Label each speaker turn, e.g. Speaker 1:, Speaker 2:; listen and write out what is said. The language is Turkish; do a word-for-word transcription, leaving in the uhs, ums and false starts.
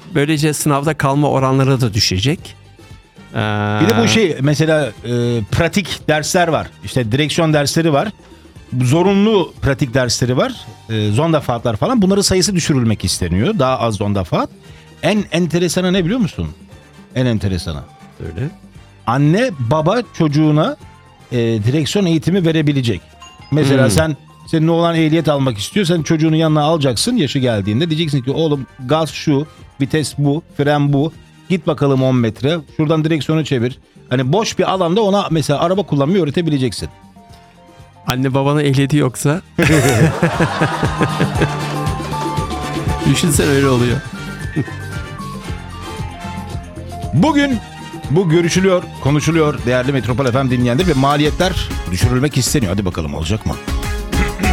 Speaker 1: Böylece sınavda kalma oranları da düşecek. Ee...
Speaker 2: Bir de bu şey mesela e, pratik dersler var. İşte direksiyon dersleri var. Zorunlu pratik dersleri var. E, zondafaatlar falan. Bunların sayısı düşürülmek isteniyor. Daha az zondafaat. En enteresanı ne biliyor musun? En enteresanı.
Speaker 1: Öyle.
Speaker 2: Anne baba çocuğuna e, direksiyon eğitimi verebilecek. Mesela hmm. sen senin oğlan ehliyet almak istiyor. Sen çocuğunu yanına alacaksın yaşı geldiğinde. Diyeceksin ki oğlum gaz şu, vites bu, fren bu. Git bakalım on metre. Şuradan direksiyonu çevir. Hani boş bir alanda ona mesela araba kullanmayı öğretebileceksin.
Speaker 1: Anne babanın ehliyeti yoksa. Düşünsen öyle oluyor.
Speaker 2: Bugün bu görüşülüyor, konuşuluyor değerli Metropol F M dinleyenler ve maliyetler düşürülmek isteniyor. Hadi bakalım olacak mı?